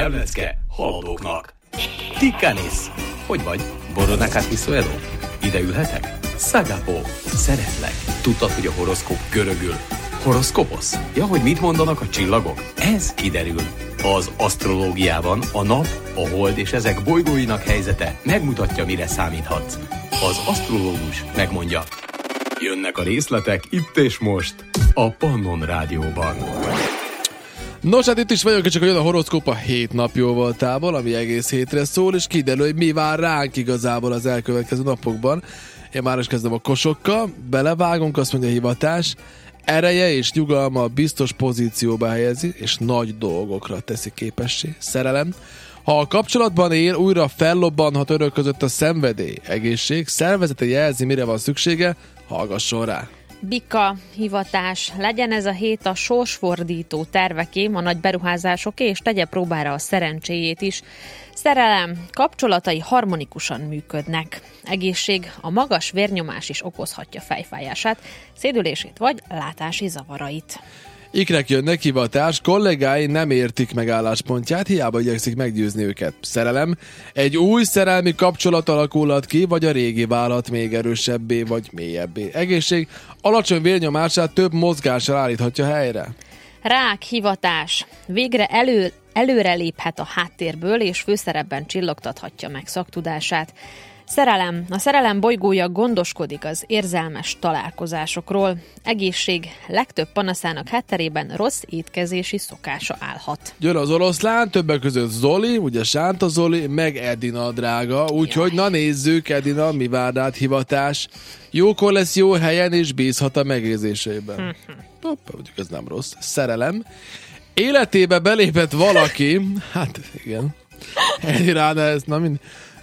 nyelvlecke hallgatóknak. Tikkanis. Hogy vagy? Boronakát viszoleló? Ide ülhetek? Szagapó. Szeretlek. Tudtad, hogy a horoszkóp görögül horoszkoposz? Ja, hogy mit mondanak a csillagok? Ez kiderül. Az asztrológiában a nap, a hold és ezek bolygóinak helyzete megmutatja, mire számíthatsz. Az asztrológus megmondja. Jönnek a részletek itt és most a Pannon Rádióban. Nos, hát itt is vagyok, csak jön a horoszkóp a 7 napjóval távol, ami egész hétre szól, és kiderül, hogy mi vár ránk igazából az elkövetkező napokban. Én már is kezdem a kosokkal, belevágunk, azt mondja a hivatás, ereje és nyugalma biztos pozícióba helyezi, és nagy dolgokra teszi képessé. Szerelem. Ha a kapcsolatban él, újra fellobbanhat önök között a szenvedély. Egészség. Szervezete jelzi, mire van szüksége, hallgasson rá. Bika, hivatás, legyen ez a hét a sorsfordító terveké, a nagy beruházásoké, és tegye próbára a szerencséjét is. Szerelem, kapcsolatai harmonikusan működnek. Egészség, a magas vérnyomás is okozhatja fejfájását, szédülését vagy látási zavarait. Ikrek jönnek, hivatás, kollégái nem értik meg álláspontját, hiába igyekszik meggyőzni őket. Szerelem, egy új szerelmi kapcsolat alakulhat ki, vagy a régi válhat még erősebbé, vagy mélyebbé. Egészség, alacsony vérnyomását több mozgással állíthatja helyre. Rák, hivatás, végre előre léphet a háttérből, és főszerepben csillogtathatja meg szaktudását. Szerelem. A szerelem bolygója gondoskodik az érzelmes találkozásokról. Egészség. Legtöbb panaszának hátterében rossz étkezési szokása állhat. Jön az oroszlán, többek között Zoli, ugye Sánta Zoli, meg Edina drága. Úgyhogy na nézzük, Edina, mi vár rád, hivatás. Jókor lesz jó helyen, és bízhat a megérzéseiben. Mondjuk ez nem rossz. Szerelem. Életébe belépett valaki, hát igen, Ráda ez, na mind...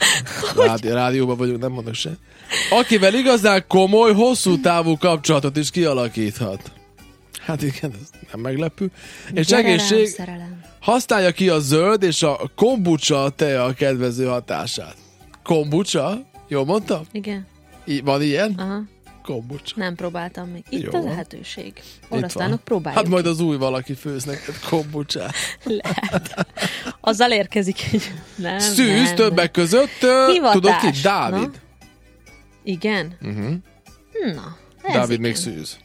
Rádióban vagyunk, nem mondok se. Akivel igazán komoly, hosszú távú kapcsolatot is kialakíthat. Hát igen, ez nem meglepő. És egészség, használja ki a zöld és a kombucha tea a kedvező hatását. Kombucha? Jól mondtam? Igen. Van ilyen? Aha. Kombucha. Nem próbáltam még. Itt jó. A lehetőség. Oroszlánok próbáljuk. Hát majd az új valaki főz neked kombuchát. Lehet. Azzal érkezik egy... Nem, Szűz nem, többek között. Tudod ki? Dávid. Na? Igen? Na, ez Dávid igen. még szűz.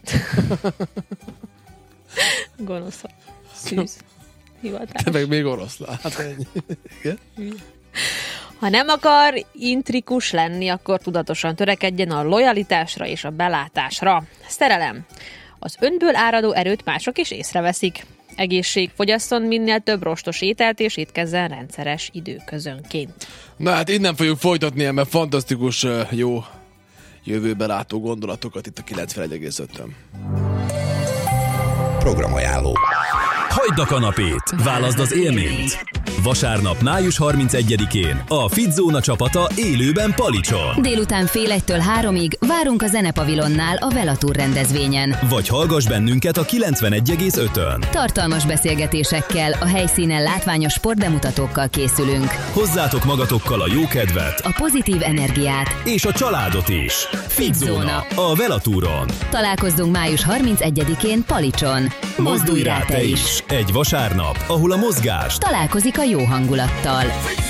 Gonosz. Szűz. Hivatás. Te meg még oroszlán. Hát ennyi. Igen? Ha nem akar intrikus lenni, akkor tudatosan törekedjen a lojalitásra és a belátásra. Szerelem. Az önből áradó erőt mások is észreveszik. Egészség, fogyasszon minél több rostos ételt és étkezzen rendszeres időközönként. Na hát innen fogjuk folytatni, mert fantasztikus, jó jövőbe látó gondolatokat itt a 91,5-ön. Programajánló. Hagyd a kanapét, válaszd az élményt! Vasárnap május 31-én a Fitzóna csapata élőben Palicson. Délután 1:30-től 3-ig várunk a Zenepavilonnál a Velatur rendezvényen. Vagy hallgass bennünket a 91,5-ön. Tartalmas beszélgetésekkel, a helyszínen látványos sportbemutatókkal készülünk. Hozzátok magatokkal a jókedvet, A pozitív energiát. és a családot is. Fitzóna, a Velatúron. Találkozzunk május 31-én Palicson. Mozdulj rá te is! Egy vasárnap, ahol a mozgás Találkozik a jó hangulattal.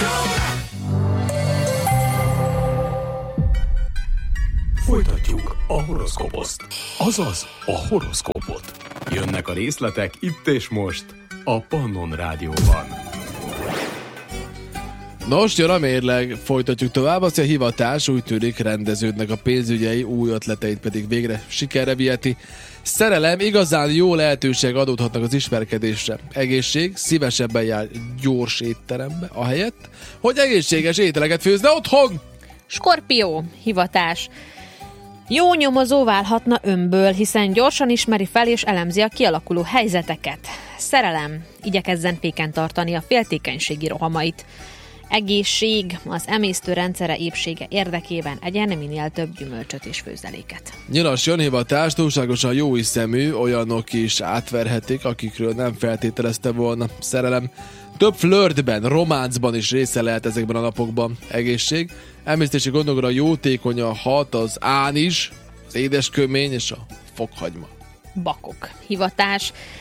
Folytatjuk a horoszkóposzt, azaz a horoszkópot. Jönnek a részletek itt és most a Pannon Rádióban. Nos, jön a mérleg, folytatjuk tovább, azt a hivatás úgy tűnik rendeződnek a pénzügyei, új ötleteit pedig végre sikerre viheti. Szerelem, igazán jó lehetőség adódhatnak az ismerkedésre. Egészség, szívesebben jár gyors étterembe, ahelyett, hogy egészséges ételeket főzne otthon. Skorpió, hivatás. Jó nyomozó válhatna önből, hiszen gyorsan ismeri fel és elemzi a kialakuló helyzeteket. Szerelem, igyekezzen féken tartani a féltékenységi rohamait. Egészség, az emésztőrendszere épsége érdekében egyen minél több gyümölcsöt és főzeléket. Nyilas jön hivatás, túlságosan jó hiszemű, olyanok is átverhetik, akikről nem feltételezte volna. Szerelem, több flörtben, románcban is része lehet ezekben a napokban. Egészség, emésztési gondokra jótékonyan hat az ánis, az édeskömény és a fokhagyma. Bakok, hivatás.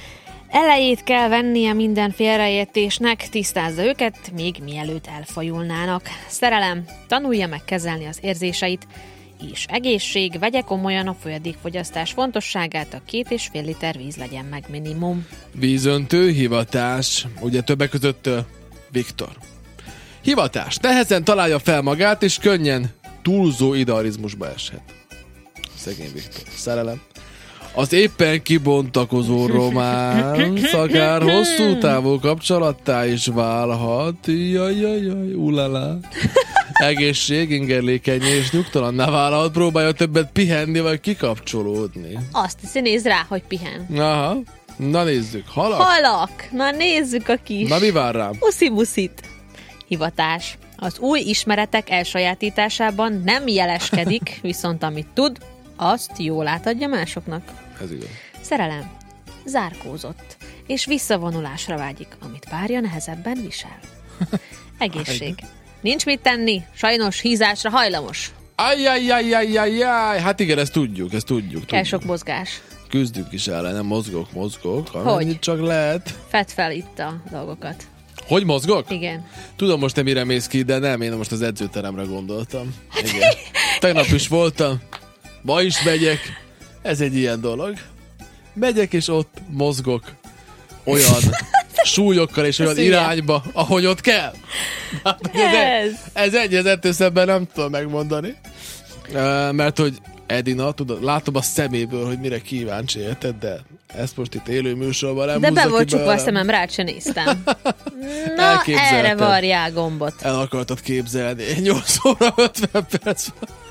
Elejét kell vennie minden félreértésnek, tisztázza őket, még mielőtt elfajulnának. Szerelem, tanulja meg kezelni az érzéseit, és egészség, vegye komolyan a folyadékfogyasztás fontosságát, a 2,5 liter víz legyen meg minimum. Vízöntő, hivatás, ugye többek között Viktor. Hivatás, nehezen találja fel magát, és könnyen túlzó idealizmusba eshet. Szegény Viktor. Szerelem. Az éppen kibontakozó románc akár hosszú távú kapcsolattá is válhat. Jaj, ulala. Egészség, ingerlékeny és nyugtalanná válhat, próbálja többet pihenni vagy kikapcsolódni. Azt hiszi, nézd rá, hogy pihen. Aha, na nézzük. Halak! Na nézzük a kis. Na mi vár rám? Uszi-buszit. Hivatás. Az új ismeretek elsajátításában nem jeleskedik, viszont amit tud, azt jól átadja másoknak. Ez igaz. Szerelem. Zárkózott, és visszavonulásra vágyik, amit párja nehezebben visel. Egészség. Nincs mit tenni, sajnos hízásra hajlamos. Ajjajjajjajjaj, hát igen, ezt tudjuk. Kell sok mozgás. Küzdünk is ellene, mozgok, Hogy? amennyit csak lehet. Fedd fel itt a dolgokat. Hogy mozgok? Igen. Tudom most te mire mész ki, de nem, én most az edzőteremre gondoltam. Igen. Tegnap is voltam, ma is megyek, ez egy ilyen dolog. Megyek és ott mozgok olyan súlyokkal és olyan irányba, ahogy ott kell. Ez ettől szemben nem tudom megmondani. Mert hogy Edina, tudod, látom a szeméből, hogy mire kíváncsi, érted, de ezt most itt élő műsorban nem de húzza be volt ki csukva a szemem, rád se néztem. Na, erre varjál gombot. El akartad képzelni. 8 óra 50 perc van.